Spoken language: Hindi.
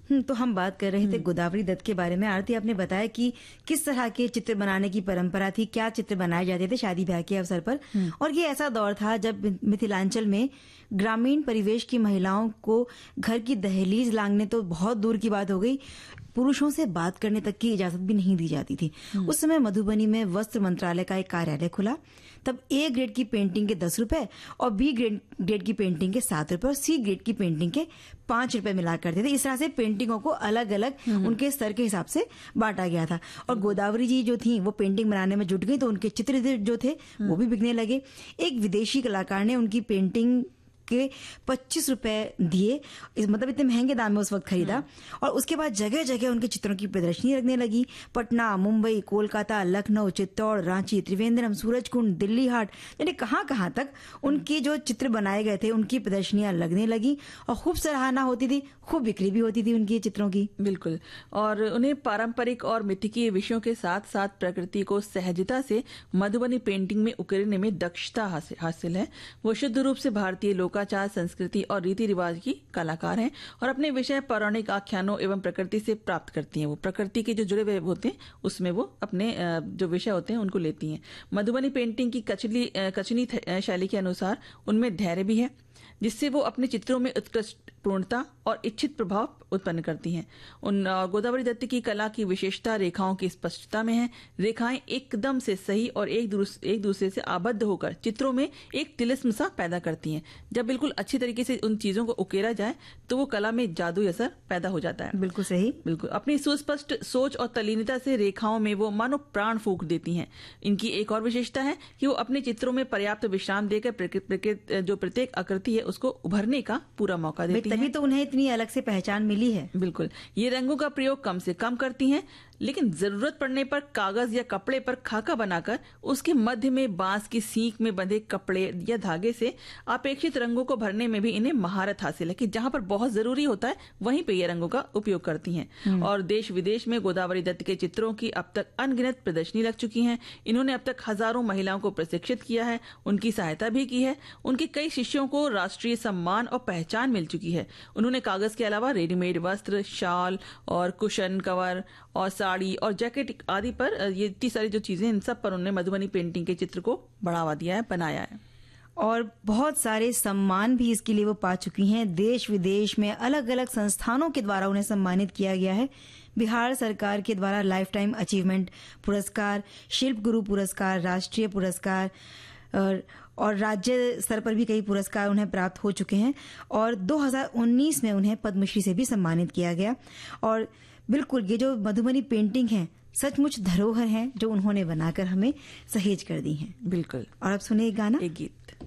तो हम बात कर रहे थे गोदावरी दत्त के बारे में। आरती, आपने बताया कि किस तरह के चित्र बनाने की परंपरा थी, क्या चित्र बनाए जाते थे शादी ब्याह के अवसर पर। और ये ऐसा दौर था जब मिथिलांचल में ग्रामीण परिवेश की महिलाओं को घर की दहलीज लांघने तो बहुत दूर की बात हो गई, पुरुषों से बात करने तक की इजाजत भी नहीं दी जाती थी। उस समय मधुबनी में वस्त्र मंत्रालय का एक कार्यालय खुला। तब ए ग्रेड की पेंटिंग के 10 रुपए और बी ग्रेड की पेंटिंग के 7 रुपए और सी ग्रेड की पेंटिंग के 5 रुपए मिला करते थे। इस तरह से पेंटिंगों को अलग अलग उनके स्तर के हिसाब से बांटा गया था। और गोदावरी जी जो थी वो पेंटिंग बनाने में जुट गई तो उनके चित्र जो थे वो भी बिकने लगे। एक विदेशी कलाकार ने उनकी पेंटिंग के 25 रुपए दिए, मतलब इतने महंगे दाम में उस वक्त खरीदा। और उसके बाद जगह जगह उनके चित्रों की प्रदर्शनी लगने लगी। पटना, मुंबई, कोलकाता, लखनऊ, चित्तौड़, रांची, त्रिवेंद्रम, सूरजकुंड, दिल्ली हाट, यानी कहां तक उनके जो चित्र बनाए गए थे उनकी प्रदर्शनियां लगने लगी और खूब सराहना होती थी, खूब बिक्री भी होती थी उनके चित्रों की। बिल्कुल। और उन्हें पारंपरिक और मिथिकीय विषयों के साथ साथ प्रकृति को सहजता से मधुबनी पेंटिंग में उकेरने में दक्षता हासिल है। वो शुद्ध रूप से भारतीय लोकाचार, संस्कृति और रीति रिवाज की कलाकार हैं और अपने विषय पौराणिक आख्यानों एवं प्रकृति से प्राप्त करती हैं। वो प्रकृति के जो जुड़े हुए होते हैं उसमें वो अपने जो विषय होते हैं उनको लेती हैं। मधुबनी पेंटिंग की कचनी शैली के अनुसार उनमें धैर्य भी है, जिससे वो अपने चित्रों में उत्कृष्ट पूर्णता और इच्छित प्रभाव उत्पन्न करती हैं। उन गोदावरी दत्त की कला की विशेषता रेखाओं की स्पष्टता में है। रेखाएं एकदम से सही और एक दूसरे से आबद्ध होकर चित्रों में एक तिलिस्म सा पैदा करती हैं। जब बिल्कुल अच्छी तरीके से उन चीजों को उकेरा जाए तो वो कला में जादुई असर पैदा हो जाता है। बिल्कुल सही। बिल्कुल। अपनी सुस्पष्ट सोच और तल्लीनता से रेखाओं में वो मानो प्राण फूंक देती हैं। इनकी एक और विशेषता है कि वो अपने चित्रों में पर्याप्त विश्राम देकर जो प्रत्येक आकृति है उसको उभरने का पूरा मौका देती है। तभी तो उन्हें इतनी अलग से पहचान मिली है। बिल्कुल। ये रंगों का प्रयोग कम से कम करती हैं, लेकिन जरूरत पड़ने पर कागज या कपड़े पर खाका बनाकर उसके मध्य में बांस की सीख में बंधे कपड़े या धागे से अपेक्षित रंगों को भरने में भी इन्हें महारत हासिल है कि जहां पर बहुत जरूरी होता है वहीं पे ये रंगों का उपयोग करती हैं। और देश विदेश में गोदावरी दत्त के चित्रों की अब तक अनगिनत प्रदर्शनी लग चुकी हैं। इन्होंने अब तक हजारों महिलाओं को प्रशिक्षित किया है, उनकी सहायता भी की है। उनके कई शिष्यों को राष्ट्रीय सम्मान और पहचान मिल चुकी है। उन्होंने कागज के अलावा रेडीमेड वस्त्र, शाल और कुशन कवर और साड़ी और जैकेट आदि पर ये इतनी सारी जो चीजें, इन सब पर उन्होंने मधुबनी पेंटिंग के चित्र को बढ़ावा दिया है, बनाया है। और बहुत सारे सम्मान भी इसके लिए वो पा चुकी हैं। देश विदेश में अलग अलग संस्थानों के द्वारा उन्हें सम्मानित किया गया है। बिहार सरकार के द्वारा लाइफ टाइम अचीवमेंट पुरस्कार, शिल्प गुरु पुरस्कार, राष्ट्रीय पुरस्कार और राज्य स्तर पर भी कई पुरस्कार उन्हें प्राप्त हो चुके हैं। और 2019 में उन्हें पद्मश्री से भी सम्मानित किया गया। और बिल्कुल ये जो मधुबनी पेंटिंग है सचमुच धरोहर है जो उन्होंने बनाकर हमें सहेज कर दी है। बिल्कुल। और अब सुने एक गाना, एक गीत।